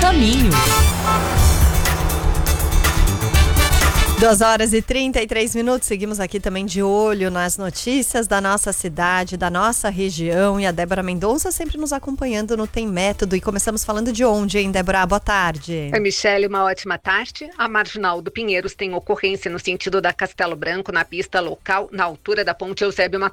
caminho. 2h33, seguimos aqui também de olho nas notícias da nossa cidade, da nossa região, e a Débora Mendonça sempre nos acompanhando no Tem Método. E começamos falando de onde, hein, Débora? Boa tarde. Oi, Michele, uma ótima tarde. A Marginal do Pinheiros tem ocorrência no sentido da Castelo Branco, na pista local, na altura da ponte Eusébio